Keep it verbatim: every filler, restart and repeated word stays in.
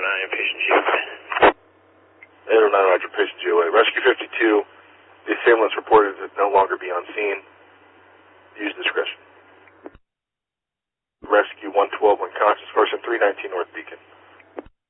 nine, patient G O A. eight oh nine, Roger, patient G O A. Rescue fifty-two, the assailant's reported to no longer be on scene. Use discretion. Rescue one twelve, unconscious, person three nineteen North Beacon.